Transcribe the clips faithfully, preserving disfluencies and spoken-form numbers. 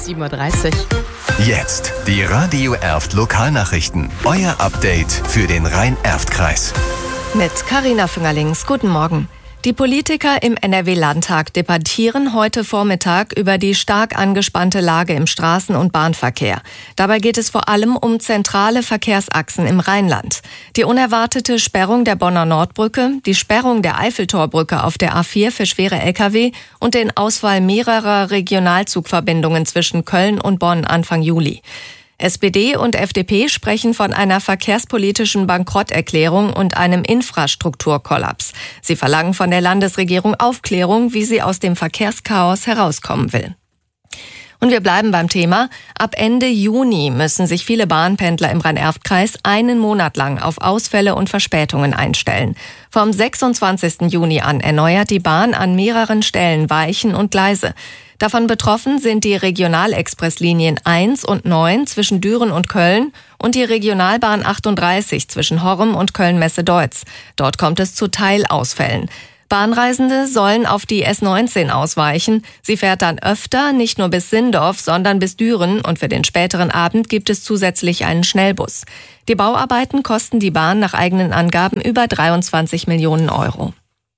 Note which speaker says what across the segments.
Speaker 1: sieben Uhr dreißig.
Speaker 2: Jetzt die Radio Erft Lokalnachrichten. Euer Update für den Rhein-Erft-Kreis.
Speaker 3: Mit Carina Füngerlings. Guten Morgen. Die Politiker im N R W-Landtag debattieren heute Vormittag über die stark angespannte Lage im Straßen- und Bahnverkehr. Dabei geht es vor allem um zentrale Verkehrsachsen im Rheinland. Die unerwartete Sperrung der Bonner Nordbrücke, die Sperrung der Eiffeltorbrücke auf der A vier für schwere L K W und den Ausfall mehrerer Regionalzugverbindungen zwischen Köln und Bonn Anfang Juli. S P D und F D P sprechen von einer verkehrspolitischen Bankrotterklärung und einem Infrastrukturkollaps. Sie verlangen von der Landesregierung Aufklärung, wie sie aus dem Verkehrschaos herauskommen will. Und wir bleiben beim Thema. Ab Ende Juni müssen sich viele Bahnpendler im Rhein-Erft-Kreis einen Monat lang auf Ausfälle und Verspätungen einstellen. Vom sechsundzwanzigsten Juni an erneuert die Bahn an mehreren Stellen Weichen und Gleise. Davon betroffen sind die Regionalexpresslinien eins und neun zwischen Düren und Köln und die Regionalbahn achtunddreißig zwischen Horrem und Köln-Messe-Deutz. Dort kommt es zu Teilausfällen. Bahnreisende sollen auf die S neunzehn ausweichen. Sie fährt dann öfter, nicht nur bis Sindorf, sondern bis Düren und für den späteren Abend gibt es zusätzlich einen Schnellbus. Die Bauarbeiten kosten die Bahn nach eigenen Angaben über dreiundzwanzig Millionen Euro.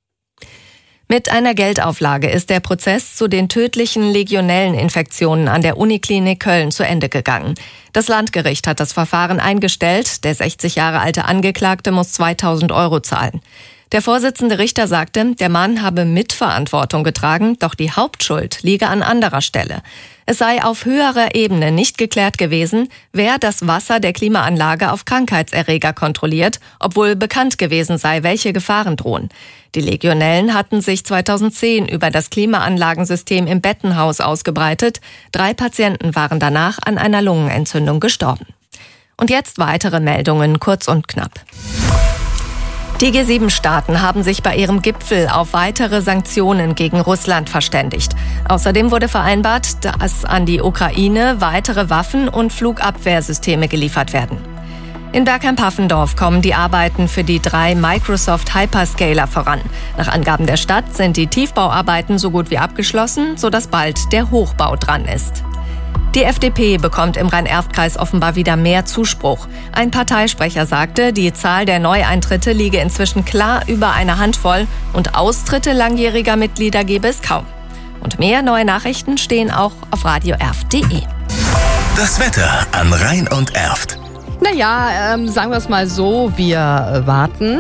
Speaker 3: Mit einer Geldauflage ist der Prozess zu den tödlichen Legionelleninfektionen an der Uniklinik Köln zu Ende gegangen. Das Landgericht hat das Verfahren eingestellt. Der sechzig Jahre alte Angeklagte muss zweitausend Euro zahlen. Der Vorsitzende Richter sagte, der Mann habe Mitverantwortung getragen, doch die Hauptschuld liege an anderer Stelle. Es sei auf höherer Ebene nicht geklärt gewesen, wer das Wasser der Klimaanlage auf Krankheitserreger kontrolliert, obwohl bekannt gewesen sei, welche Gefahren drohen. Die Legionellen hatten sich zweitausendzehn über das Klimaanlagensystem im Bettenhaus ausgebreitet. Drei Patienten waren danach an einer Lungenentzündung gestorben. Und jetzt weitere Meldungen, kurz und knapp. Die G sieben Staaten haben sich bei ihrem Gipfel auf weitere Sanktionen gegen Russland verständigt. Außerdem wurde vereinbart, dass an die Ukraine weitere Waffen und Flugabwehrsysteme geliefert werden. In Bergheim-Paffendorf kommen die Arbeiten für die drei Microsoft Hyperscaler voran. Nach Angaben der Stadt sind die Tiefbauarbeiten so gut wie abgeschlossen, sodass bald der Hochbau dran ist. Die F D P bekommt im Rhein-Erft-Kreis offenbar wieder mehr Zuspruch. Ein Parteisprecher sagte, die Zahl der Neueintritte liege inzwischen klar über eine Handvoll und Austritte langjähriger Mitglieder gebe es kaum. Und mehr neue Nachrichten stehen auch auf radio erft punkt de.
Speaker 2: Das Wetter an Rhein und Erft.
Speaker 1: Naja, ähm, sagen wir es mal so, wir äh, warten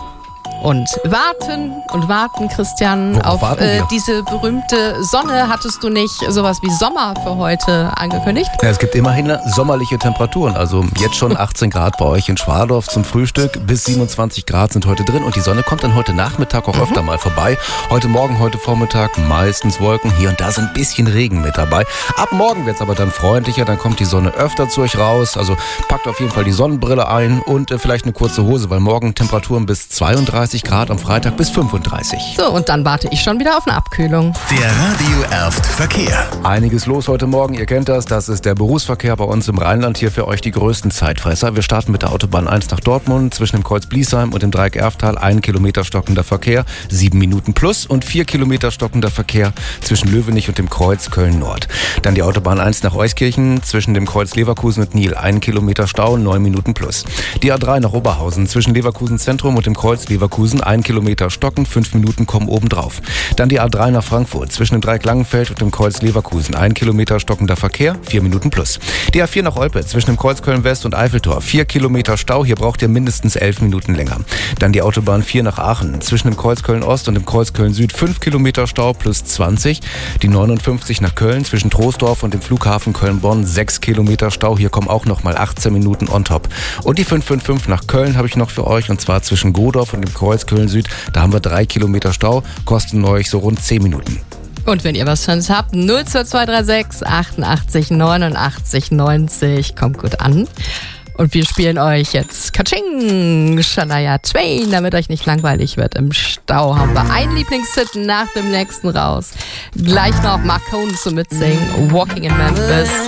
Speaker 1: und warten und warten, Christian,
Speaker 4: Worauf
Speaker 1: auf
Speaker 4: warten
Speaker 1: äh,
Speaker 4: wir?
Speaker 1: diese berühmte Sonne. Hattest du nicht sowas wie Sommer für heute angekündigt?
Speaker 4: Ja, es gibt immerhin sommerliche Temperaturen, also jetzt schon achtzehn Grad bei euch in Schwadorf zum Frühstück, bis siebenundzwanzig Grad sind heute drin und die Sonne kommt dann heute Nachmittag auch öfter mal vorbei. Heute Morgen, heute Vormittag meistens Wolken, hier und da sind ein bisschen Regen mit dabei. Ab morgen wird es aber dann freundlicher, dann kommt die Sonne öfter zu euch raus, also packt auf jeden Fall die Sonnenbrille ein und äh, vielleicht eine kurze Hose, weil morgen Temperaturen bis zweiunddreißig Grad, am Freitag bis fünfunddreißig.
Speaker 1: So, und dann warte ich schon wieder auf eine Abkühlung.
Speaker 2: Der Radio Erft Verkehr.
Speaker 4: Einiges los heute Morgen, ihr kennt das, das ist der Berufsverkehr bei uns im Rheinland, hier für euch die größten Zeitfresser. Wir starten mit der Autobahn eins nach Dortmund, zwischen dem Kreuz Bliesheim und dem Dreieck Erftal, ein Kilometer stockender Verkehr, sieben Minuten plus und vier Kilometer stockender Verkehr zwischen Löwenich und dem Kreuz Köln-Nord. Dann die Autobahn eins nach Euskirchen, zwischen dem Kreuz Leverkusen und Nil, ein Kilometer Stau, neun Minuten plus. Die A drei nach Oberhausen, zwischen Leverkusen Zentrum und dem Kreuz Leverkusen, ein Kilometer stocken, fünf Minuten kommen obendrauf. Dann die A drei nach Frankfurt, zwischen dem Dreieck Langenfeld und dem Kreuz Leverkusen, ein Kilometer stockender Verkehr, vier Minuten plus. Die A vier nach Olpe, zwischen dem Kreuz Köln-West und Eiffeltor, vier Kilometer Stau, hier braucht ihr mindestens elf Minuten länger. Dann die Autobahn vier nach Aachen, zwischen dem Kreuz Köln-Ost und dem Kreuz Köln-Süd, fünf Kilometer Stau plus zwanzig. Die neunundfünfzig nach Köln, zwischen Troisdorf und dem Flughafen Köln-Bonn, sechs Kilometer Stau, hier kommen auch nochmal achtzehn Minuten on top. Und die fünf fünf fünf nach Köln habe ich noch für euch, und zwar zwischen Godorf und dem Kreuz Köln-Süd, da haben wir drei Kilometer Stau, kosten euch so rund zehn Minuten.
Speaker 1: Und wenn ihr was für uns habt, null zwei zwei drei sechs achtundachtzig neunundachtzig neunzig, kommt gut an. Und wir spielen euch jetzt Katsching, Shania Twain, damit euch nicht langweilig wird im Stau. Haben wir einen Lieblingshit nach dem nächsten raus. Gleich noch Mark Cohn zu mitsingen, Walking in Memphis.